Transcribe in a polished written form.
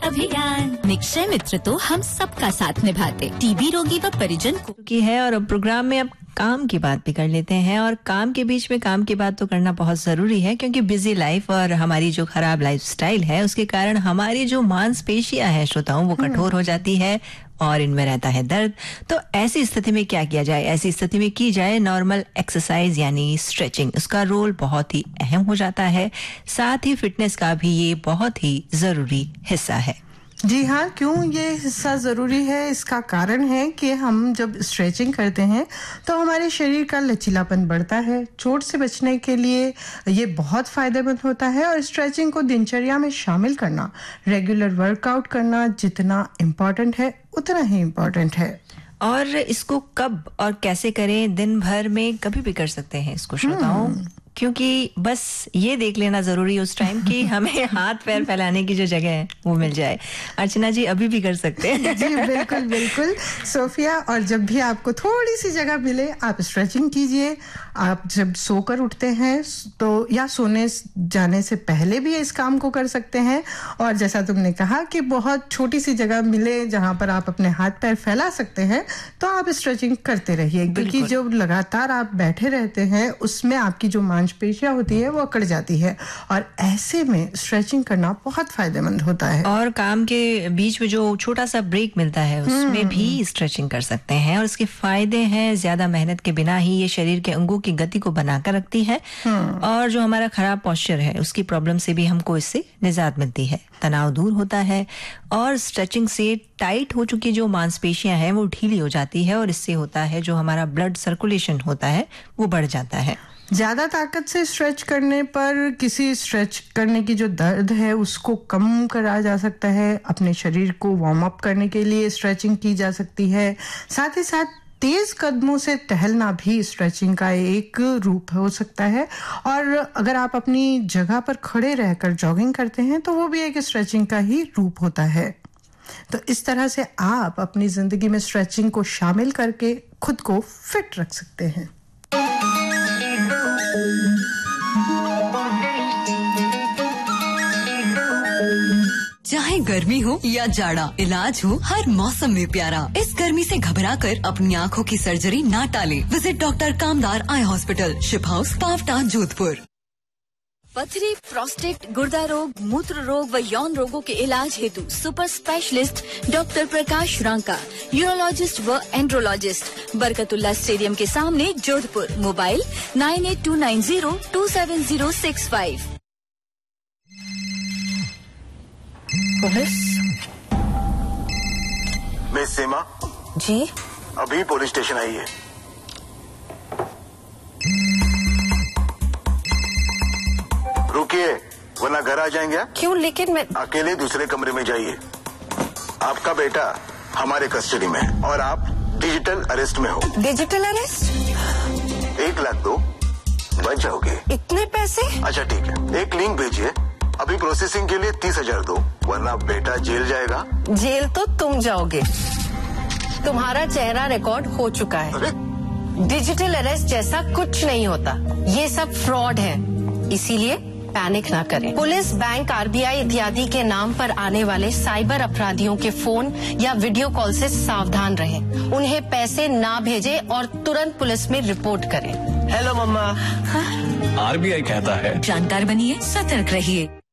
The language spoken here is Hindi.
अभियान। निक्षय मित्र तो हम सबका साथ निभाते, टीबी रोगी व परिजन को की है। और अब प्रोग्राम में अब काम की बात भी कर लेते हैं। और काम के बीच में काम की बात तो करना बहुत जरूरी है, क्योंकि बिजी लाइफ और हमारी जो खराब लाइफस्टाइल है उसके कारण हमारी जो मांसपेशियां हैं श्रोताओं वो कठोर हो जाती है और इनमें रहता है दर्द। तो ऐसी स्थिति में क्या किया जाए? ऐसी स्थिति में की जाए नॉर्मल एक्सरसाइज यानी स्ट्रेचिंग। उसका रोल बहुत ही अहम हो जाता है, साथ ही फिटनेस का भी ये बहुत ही जरूरी हिस्सा है। जी हाँ, क्यों ये हिस्सा जरूरी है? इसका कारण है कि हम जब स्ट्रेचिंग करते हैं तो हमारे शरीर का लचीलापन बढ़ता है। चोट से बचने के लिए ये बहुत फायदेमंद होता है। और स्ट्रेचिंग को दिनचर्या में शामिल करना, रेगुलर वर्कआउट करना जितना इम्पोर्टेंट है उतना ही इम्पोर्टेंट है। और इसको कब और कैसे करें? दिन भर में कभी भी कर सकते हैं इसको श्रोताओं, क्योंकि बस ये देख लेना जरूरी है उस टाइम कि हमें हाथ पैर फैलाने की जो जगह है वो मिल जाए। अर्चना जी अभी भी कर सकते हैं। जी बिल्कुल बिल्कुल सोफिया, और जब भी आपको थोड़ी सी जगह मिले आप स्ट्रेचिंग कीजिए। आप जब सोकर उठते हैं तो या सोने जाने से पहले भी इस काम को कर सकते हैं। और जैसा तुमने कहा कि बहुत छोटी सी जगह मिले जहां पर आप अपने हाथ पैर फैला सकते हैं तो आप स्ट्रेचिंग करते रहिए, क्योंकि जो लगातार आप बैठे रहते हैं उसमें आपकी जो मांसपेशियां होती है वो अकड़ जाती है। और ऐसे में स्ट्रेचिंग करना बहुत फायदेमंद होता है। और काम के बीच में जो छोटा सा ब्रेक मिलता है उसमें भी स्ट्रेचिंग कर सकते हैं। और इसके फायदे हैं, ज्यादा मेहनत के बिना ही ये शरीर के अंगों की गति को बनाकर रखती है। और जो हमारा खराब पोस्चर है उसकी प्रॉब्लम से भी हमको इससे निजात मिलती है, तनाव दूर होता है। और स्ट्रेचिंग से टाइट हो चुकी जो मांसपेशियां हैं वो ढीली हो जाती है, और इससे होता है जो हमारा ब्लड सर्कुलेशन होता है वो बढ़ जाता है। ज्यादा ताकत से स्ट्रेच करने पर किसी स्ट्रेच करने की जो दर्द है उसको कम करा जा सकता है। अपने शरीर को वार्म अप करने के लिए स्ट्रेचिंग की जा सकती है। साथ ही साथ तेज कदमों से टहलना भी स्ट्रेचिंग का एक रूप हो सकता है। और अगर आप अपनी जगह पर खड़े रहकर जॉगिंग करते हैं तो वो भी एक स्ट्रेचिंग का ही रूप होता है। तो इस तरह से आप अपनी जिंदगी में स्ट्रेचिंग को शामिल करके खुद को फिट रख सकते हैं। चाहे गर्मी हो या जाड़ा, इलाज हो हर मौसम में प्यारा। इस गर्मी से घबराकर अपनी आँखों की सर्जरी ना टालें। विजिट डॉक्टर कामदार eye hospital, ship house, Pawta, Jodhpur. पथरी, प्रोस्टेट, गुर्दा रोग, मूत्र रोग व यौन रोगों के इलाज हेतु सुपर स्पेशलिस्ट डॉक्टर प्रकाश रांका, यूरोलॉजिस्ट व एंड्रोलॉजिस्ट, बरकतुल्ला स्टेडियम के सामने, जोधपुर। मोबाइल 9829027065। मिस सीमा जी, अभी पुलिस स्टेशन आई है। रुकिए वरना घर आ जाएंगे। क्यों? लेकिन मैं अकेले दूसरे कमरे में जाइए। आपका बेटा हमारे कस्टडी में है और आप डिजिटल अरेस्ट में हो। Digital arrest? 1 लाख दो, बच जाओगे। इतने पैसे? अच्छा ठीक है, एक लिंक भेजिए। अभी प्रोसेसिंग के लिए 30,000 दो, वरना बेटा जेल जाएगा। जेल तो तुम जाओगे। तुम्हारा चेहरा रिकॉर्ड हो चुका है। अरे डिजिटल अरेस्ट जैसा कुछ नहीं होता, ये सब फ्रॉड है। इसीलिए पैनिक ना करें। पुलिस, बैंक, आरबीआई इत्यादि के नाम पर आने वाले साइबर अपराधियों के फोन या वीडियो कॉल से सावधान रहें। उन्हें पैसे ना भेजें और तुरंत पुलिस में रिपोर्ट करें। हेलो मम्मा। हाँ? आरबीआई कहता है जानकार बनिए, सतर्क रहिए।